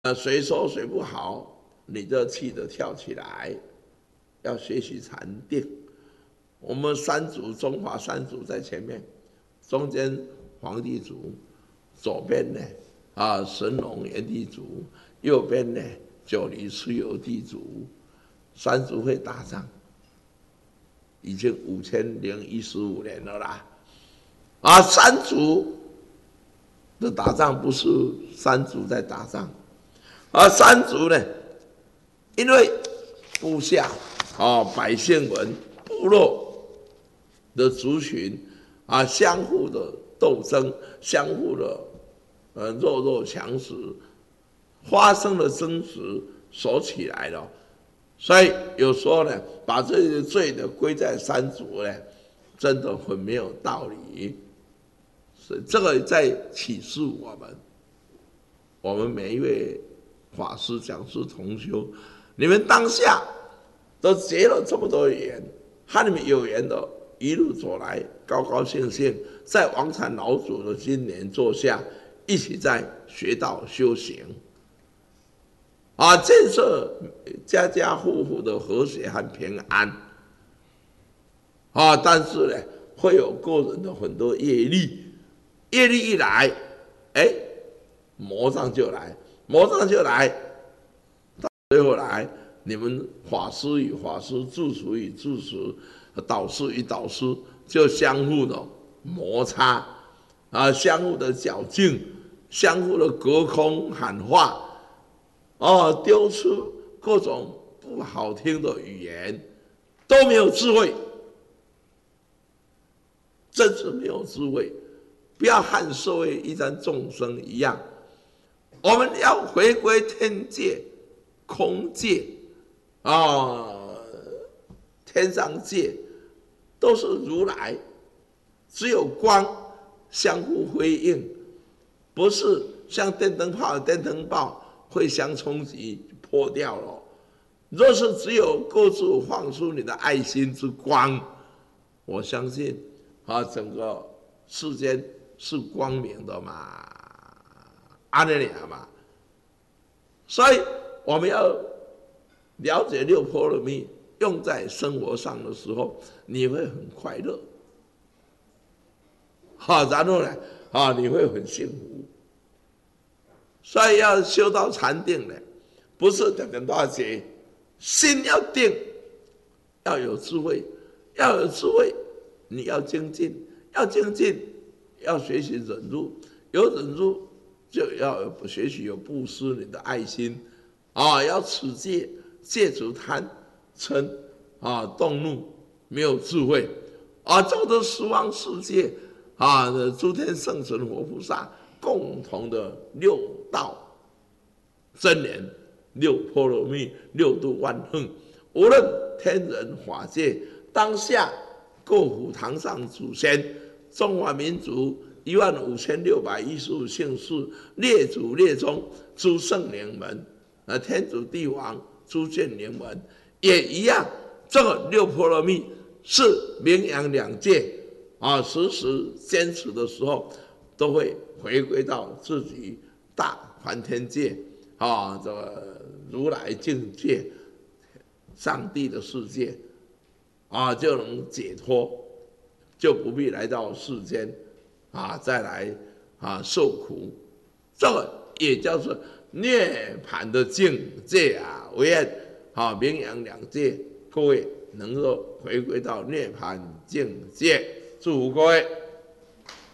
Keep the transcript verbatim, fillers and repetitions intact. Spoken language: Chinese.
呃，谁说谁不好，你就气得跳起来。要学习禅定。我们三祖，中华三祖在前面，中间皇帝祖，左边呢啊神农炎帝祖，右边呢九黎蚩尤地祖。三祖会打仗，已经五千零一十五年了啦。啊，三祖的打仗不是三祖在打仗，而三祖呢，因为部下啊百姓们部落的族群啊相互的斗争，相互的呃弱肉强食，发生了争执，锁起来了。所以有时候呢，把这些罪呢归在三族呢，真的很没有道理。所以这个在启示我们，我们每一位法师、讲师、同修，你们当下都结了这么多缘，和你们有缘的，一路走来，高高兴兴，在王禅老祖的金莲座下，一起在学道修行。啊，建设家家户户的和谐和平安。啊，但是呢，会有个人的很多业力，业力一来，哎，魔障就来，魔障就来，到最后来，你们法师与法师、住持与住持、导师与导师，就相互的摩擦，啊，相互的较劲，相互的隔空喊话。哦，丢出各种不好听的语言，都没有智慧，真是没有智慧。不要和社会一般众生一样，我们要回归天界、空界啊、哦，天上界都是如来，只有光相互辉映，不是像电灯泡、电灯泡。会相冲击破掉了。若是只有各自放出你的爱心之光，我相信啊，整个世间是光明的嘛，安尼尔嘛。所以我们要了解六波罗蜜，用在生活上的时候，你会很快乐。好，然后呢，啊，你会很幸福。所以要修到禅定呢，不是等等多少节，心要定，要有智慧，要有智慧，你要精进，要精进，要学习忍辱，有忍辱就要有学习有布施你的爱心啊，要持戒，戒除贪嗔啊动怒，没有智慧啊，这都十方世界啊，诸天圣神活菩萨共同的六道真言，六波罗蜜，六度万行，无论天人法界，当下各府堂上祖先，中华民族一万五千六百一十五姓氏列祖列宗诸圣灵们，呃，天主帝王诸眷灵们也一样。这个六波罗蜜是名扬两界啊，时时坚持的时候，都会回归到自己大梵天界啊，这个如来境界、上帝的世界啊，就能解脱，就不必来到世间啊，再来啊受苦。这个也叫做涅槃的境界啊！我愿啊名扬两界，各位能够回归到涅槃境界，祝福各位。